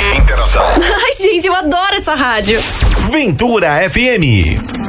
e interação. Ai, gente, eu adoro essa rádio. Ventura FM.